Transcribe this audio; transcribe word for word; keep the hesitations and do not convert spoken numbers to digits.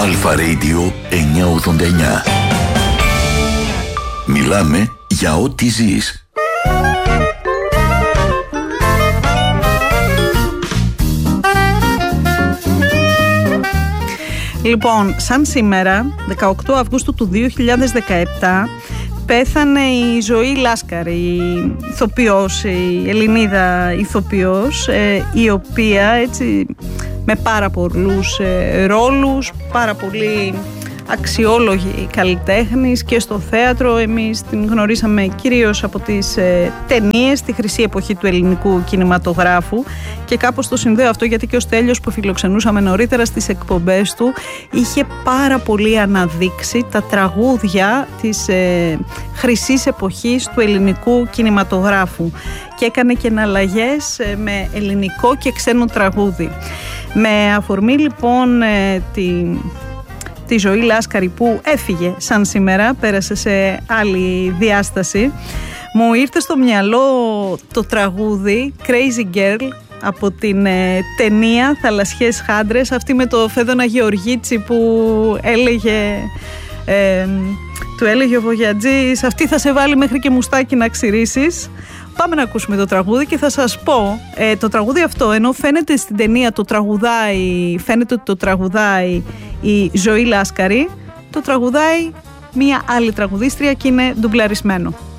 Αλφα Radio εννιακόσια ογδόντα εννιά. Μιλάμε για ό,τι ζεις. Λοιπόν, σαν σήμερα, δεκαοκτώ Αυγούστου του δύο χιλιάδες δεκαεπτά, πέθανε η Ζωή Λάσκαρη, η ηθοποιός, η Ελληνίδα ηθοποιός, η οποία έτσι με πάρα πολλούς ρόλους, πάρα πολύ αξιόλογη καλλιτέχνης και στο θέατρο. Εμείς την γνωρίσαμε κυρίως από τις ε, ταινίες, τη χρυσή εποχή του ελληνικού κινηματογράφου, και κάπως το συνδέω αυτό γιατί και ο Στέλιος που φιλοξενούσαμε νωρίτερα στις εκπομπές του είχε πάρα πολύ αναδείξει τα τραγούδια της ε, χρυσής εποχής του ελληνικού κινηματογράφου και έκανε και εναλλαγές ε, με ελληνικό και ξένο τραγούδι. Με αφορμή λοιπόν ε, την τη Ζωή Λάσκαρη που έφυγε σαν σήμερα, πέρασε σε άλλη διάσταση, μου ήρθε στο μυαλό το τραγούδι Crazy Girl από την ε, ταινία Θαλασσιές Χάντρες, αυτή με το Φέδωνα Γεωργίτσι που έλεγε ε, του έλεγε ο Βογιατζής, αυτή θα σε βάλει μέχρι και μουστάκι να ξυρίσεις. Πάμε να ακούσουμε το τραγούδι και θα σας πω, ε, το τραγούδι αυτό, ενώ φαίνεται στην ταινία το τραγουδάει, φαίνεται ότι το τραγουδάει η Ζωή Λάσκαρη, το τραγουδάει μία άλλη τραγουδίστρια και είναι ντουμπλαρισμένο.